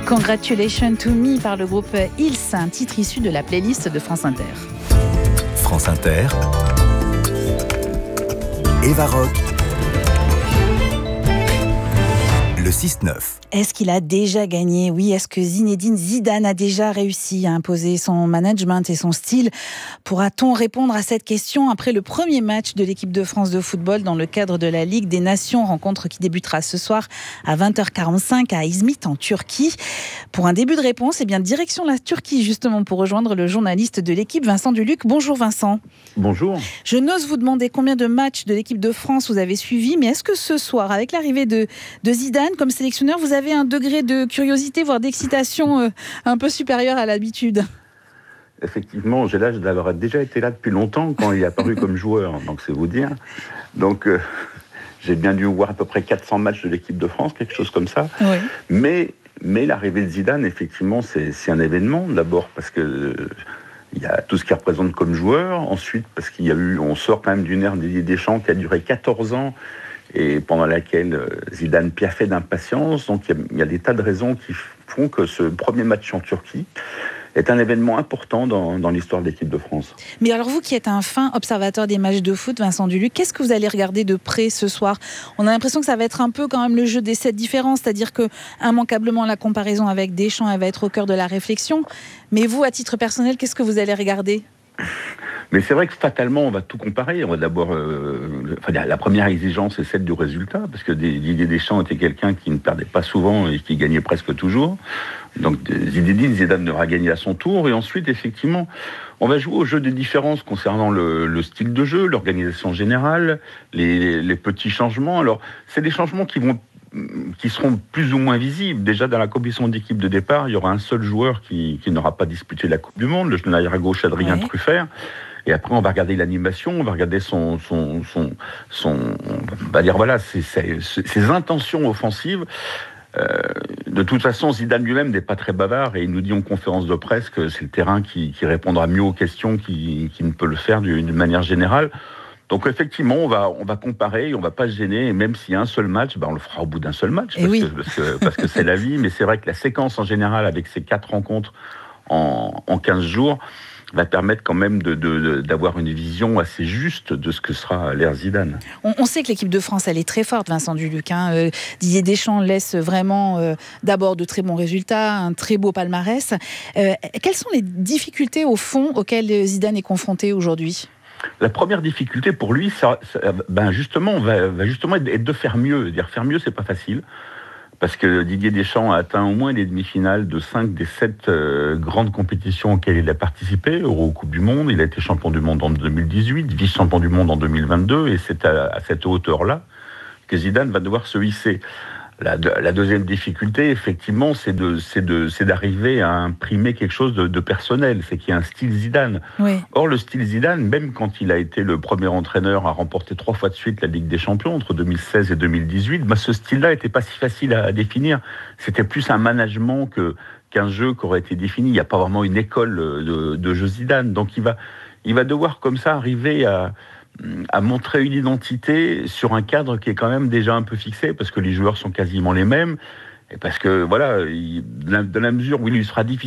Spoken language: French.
Congratulations to Me par le groupe Hills, un titre issu de la playlist de France Inter. France Inter, Eva Rock, le 6-9. Est-ce qu'il a déjà gagné ? Oui, est-ce que Zinedine Zidane a déjà réussi à imposer son management et son style ? Pourra-t-on répondre à cette question après le premier match de l'équipe de France de football dans le cadre de la Ligue des Nations, rencontre qui débutera ce soir à 20h45 à Izmit en Turquie. Pour un début de réponse, direction la Turquie justement pour rejoindre le journaliste de l'équipe Vincent Duluc. Bonjour Vincent. Bonjour. Je n'ose vous demander combien de matchs de l'équipe de France vous avez suivi, mais est-ce que ce soir, avec l'arrivée de Zidane comme sélectionneur, vous avez un degré de curiosité, voire d'excitation un peu supérieur à l'habitude ? Effectivement, j'ai l'âge d'avoir déjà été là depuis longtemps quand il est apparu comme joueur, donc c'est vous dire. Donc j'ai bien dû voir à peu près 400 matchs de l'équipe de France, quelque chose comme ça. Oui. Mais l'arrivée de Zidane, effectivement, c'est un événement. D'abord parce que il y a tout ce qu'il représente comme joueur. Ensuite parce on sort quand même d'une ère Didier Deschamps qui a duré 14 ans et pendant laquelle Zidane piaffait d'impatience. Donc il y a des tas de raisons qui font que ce premier match en Turquie est un événement important dans l'histoire de l'équipe de France. Mais alors vous qui êtes un fin observateur des matchs de foot, Vincent Duluc, qu'est-ce que vous allez regarder de près ce soir ? On a l'impression que ça va être un peu quand même le jeu des 7 différences, c'est-à-dire que immanquablement la comparaison avec Deschamps, elle va être au cœur de la réflexion. Mais vous, à titre personnel, qu'est-ce que vous allez regarder ? Mais c'est vrai que fatalement, on va tout comparer. On va d'abord, la première exigence est celle du résultat, parce que Didier Deschamps était quelqu'un qui ne perdait pas souvent et qui gagnait presque toujours. Donc Zidane devra gagner à son tour. Et ensuite, effectivement, on va jouer au jeu des différences concernant le style de jeu, l'organisation générale, les petits changements. Alors, c'est des changements qui seront plus ou moins visibles. Déjà, dans la composition d'équipe de départ, il y aura un seul joueur qui n'aura pas disputé la Coupe du Monde, le arrière gauche Adrien Truffert. Et après, on va regarder l'animation, on va regarder on va dire voilà, ses intentions offensives. De toute façon, Zidane lui-même n'est pas très bavard et il nous dit en conférence de presse que c'est le terrain qui répondra mieux aux questions qui ne peut le faire d'une manière générale. Donc effectivement, on va comparer, on va pas se gêner, et même s'il y a un seul match, on le fera au bout d'un seul match, parce que c'est la vie, mais c'est vrai que la séquence en général, avec ces 4 rencontres en 15 jours, va permettre quand même d'avoir une vision assez juste de ce que sera l'ère Zidane. On sait que l'équipe de France, elle est très forte, Vincent Duluc. Didier Deschamps laisse vraiment d'abord de très bons résultats, un très beau palmarès. Quelles sont les difficultés au fond auxquelles Zidane est confronté aujourd'hui ? La première difficulté pour lui, justement, va justement être de faire mieux. Dire faire mieux, c'est pas facile. Parce que Didier Deschamps a atteint au moins les demi-finales de 5 des 7 grandes compétitions auxquelles il a participé, Euro, Coupe du Monde. Il a été champion du monde en 2018, vice-champion du monde en 2022, et c'est à cette hauteur-là que Zidane va devoir se hisser. La deuxième difficulté, effectivement, c'est d'arriver à imprimer quelque chose de personnel, c'est qu'il y a un style Zidane. Oui. Or, le style Zidane, même quand il a été le premier entraîneur à remporter 3 fois de suite la Ligue des Champions, entre 2016 et 2018, ce style-là n'était pas si facile à définir. C'était plus un management qu'un jeu qui aurait été défini. Il n'y a pas vraiment une école de jeu Zidane. Donc, il va devoir comme ça arriver à montrer une identité sur un cadre qui est quand même déjà un peu fixé, parce que les joueurs sont quasiment les mêmes, et parce que, voilà, dans la mesure où il lui sera difficile